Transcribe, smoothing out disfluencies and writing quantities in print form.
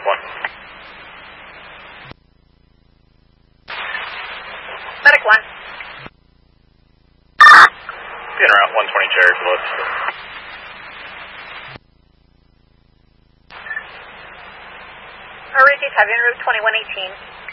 Medic 1. Medic 1. Being around 120 Cherry Phillips. Repeat, having route 2118.